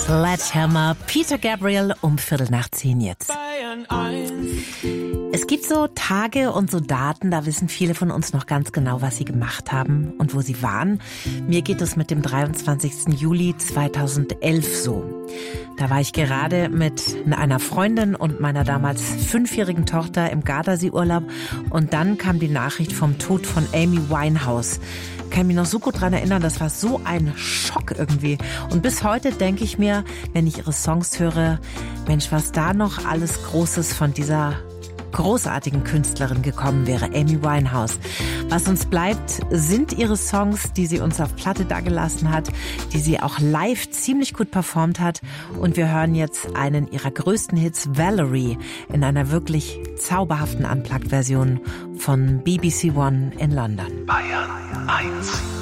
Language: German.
Sledgehammer, Peter Gabriel um 10:15 jetzt. Es gibt so Tage und so Daten, da wissen viele von uns noch ganz genau, was sie gemacht haben und wo sie waren. Mir geht es mit dem 23. Juli 2011 so. Da war ich gerade mit einer Freundin und meiner damals 5-jährigen Tochter im Gardasee-Urlaub und dann kam die Nachricht vom Tod von Amy Winehouse. Ich kann mich noch so gut dran erinnern, das war so ein Schock irgendwie. Und bis heute denke ich mir, wenn ich ihre Songs höre, Mensch, was da noch alles Großes von dieser großartigen Künstlerin gekommen wäre, Amy Winehouse. Was uns bleibt, sind ihre Songs, die sie uns auf Platte dagelassen hat, die sie auch live ziemlich gut performt hat. Und wir hören jetzt einen ihrer größten Hits, Valerie, in einer wirklich zauberhaften Unplugged-Version von BBC One in London. Bayern 1.